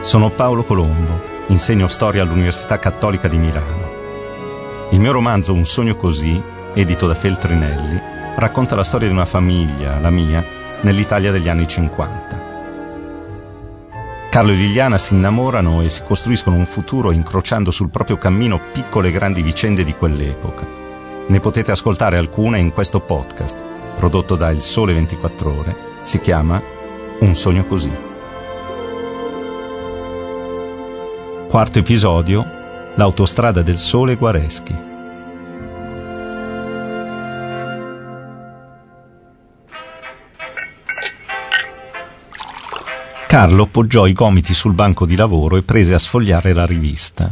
Sono Paolo Colombo, insegno storia all'Università Cattolica di Milano. Il mio romanzo Un sogno così, edito da Feltrinelli, racconta la storia di una famiglia, la mia, nell'Italia degli anni 50. Carlo e Liliana si innamorano e si costruiscono un futuro incrociando sul proprio cammino piccole e grandi vicende di quell'epoca. Ne potete ascoltare alcune in questo podcast, prodotto da Il Sole 24 Ore. Si chiama Un sogno così. Quarto episodio, l'autostrada del sole Guareschi. Carlo poggiò i gomiti sul banco di lavoro e prese a sfogliare la rivista.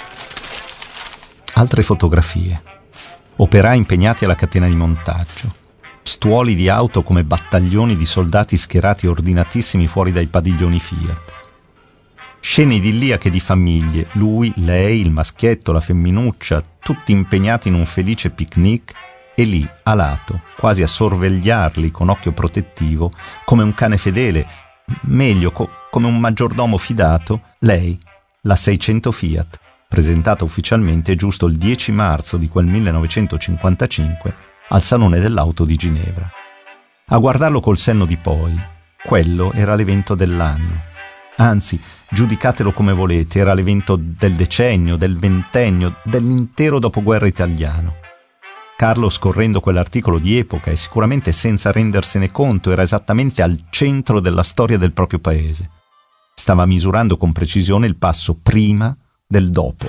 Altre fotografie. Operai impegnati alla catena di montaggio. Stuoli di auto come battaglioni di soldati schierati ordinatissimi fuori dai padiglioni Fiat. Scene idilliache di famiglie, lui, lei, il maschietto, la femminuccia, tutti impegnati in un felice picnic e lì, a lato, quasi a sorvegliarli con occhio protettivo, come un cane fedele, meglio, come un maggiordomo fidato, lei, la 600 Fiat, presentata ufficialmente giusto il 10 marzo di quel 1955 al Salone dell'Auto di Ginevra. A guardarlo col senno di poi, quello era l'evento dell'anno. Anzi, giudicatelo come volete, era l'evento del decennio, del ventennio, dell'intero dopoguerra italiano. Carlo, scorrendo quell'articolo di epoca e sicuramente senza rendersene conto, era esattamente al centro della storia del proprio paese. Stava misurando con precisione il passo prima del dopo.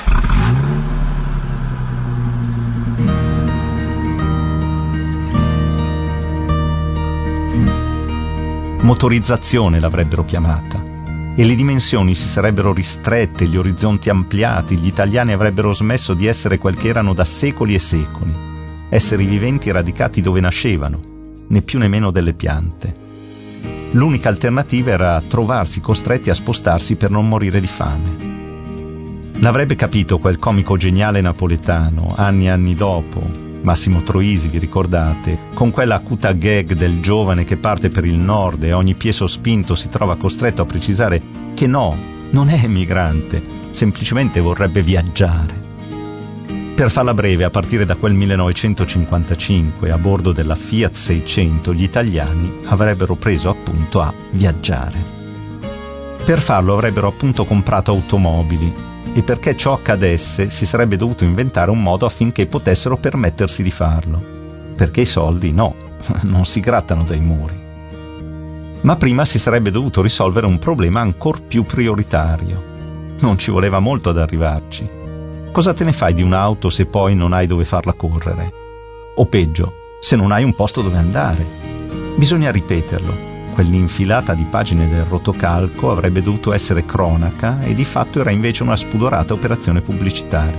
Motorizzazione l'avrebbero chiamata. E le dimensioni si sarebbero ristrette, gli orizzonti ampliati, gli italiani avrebbero smesso di essere quel che erano da secoli e secoli, esseri viventi radicati dove nascevano, né più né meno delle piante. L'unica alternativa era trovarsi costretti a spostarsi per non morire di fame. L'avrebbe capito quel comico geniale napoletano, anni e anni dopo, Massimo Troisi, vi ricordate, con quella acuta gag del giovane che parte per il nord e a ogni piè sospinto si trova costretto a precisare che no, non è emigrante, semplicemente vorrebbe viaggiare. Per farla breve, a partire da quel 1955, a bordo della Fiat 600, gli italiani avrebbero preso appunto a viaggiare. Per farlo avrebbero appunto comprato automobili, e perché ciò accadesse si sarebbe dovuto inventare un modo affinché potessero permettersi di farlo. Perché i soldi no, non si grattano dai muri. Ma prima si sarebbe dovuto risolvere un problema ancor più prioritario. Non ci voleva molto ad arrivarci. Cosa te ne fai di un'auto se poi non hai dove farla correre? O peggio, se non hai un posto dove andare? Bisogna ripeterlo. Quell'infilata di pagine del rotocalco avrebbe dovuto essere cronaca e di fatto era invece una spudorata operazione pubblicitaria.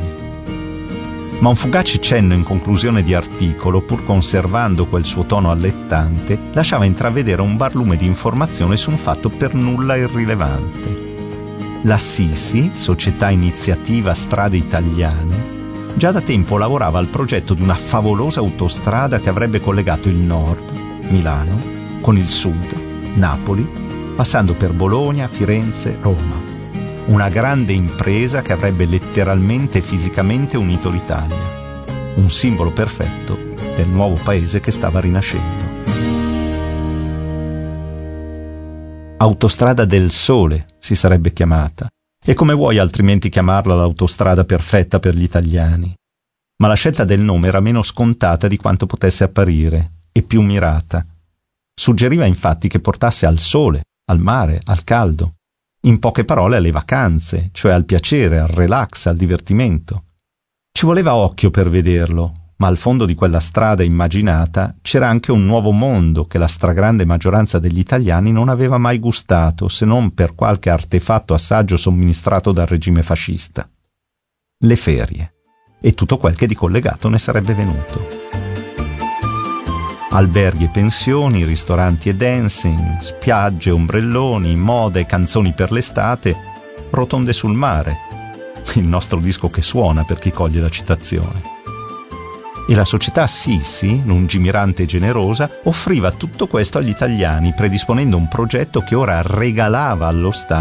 Ma un fugace cenno in conclusione di articolo, pur conservando quel suo tono allettante, lasciava intravedere un barlume di informazione su un fatto per nulla irrilevante. La Sisi, Società Iniziativa Strade Italiane, già da tempo lavorava al progetto di una favolosa autostrada che avrebbe collegato il nord, Milano, con il sud, Napoli, passando per Bologna, Firenze, Roma. Una grande impresa che avrebbe letteralmente e fisicamente unito l'Italia. Un simbolo perfetto del nuovo paese che stava rinascendo. Autostrada del Sole si sarebbe chiamata. E come vuoi altrimenti chiamarla l'autostrada perfetta per gli italiani? Ma la scelta del nome era meno scontata di quanto potesse apparire e più mirata. Suggeriva infatti che portasse al sole, al mare, al caldo. In poche parole alle vacanze, cioè al piacere, al relax, al divertimento. Ci voleva occhio per vederlo, ma al fondo di quella strada immaginata c'era anche un nuovo mondo che la stragrande maggioranza degli italiani non aveva mai gustato, se non per qualche artefatto assaggio somministrato dal regime fascista. Le ferie e tutto quel che di collegato ne sarebbe venuto. Alberghi e pensioni, ristoranti e dancing, spiagge, ombrelloni, moda e canzoni per l'estate, rotonde sul mare. Il nostro disco che suona per chi coglie la citazione. E la società Sisi, lungimirante e generosa, offriva tutto questo agli italiani, predisponendo un progetto che ora regalava allo Stato